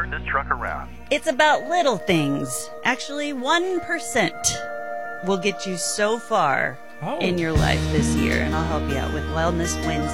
turn this truck around. It's about little things. Actually, 1% will get you so far in your life this year, and I'll help you out with Wellness Wednesday.